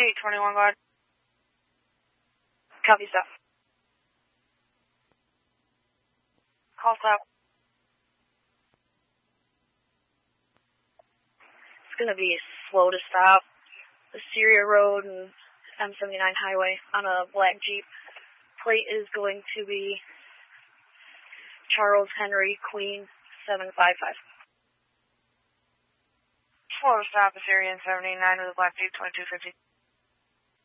821 guard. Copy, stop. Call stop. It's going to be slow to stop. Asteria Road and M79 Highway on a black Jeep. Plate is going to be Charles Henry Queen 755. Slow to stop, Assyrian 79 with a black Jeep 2250.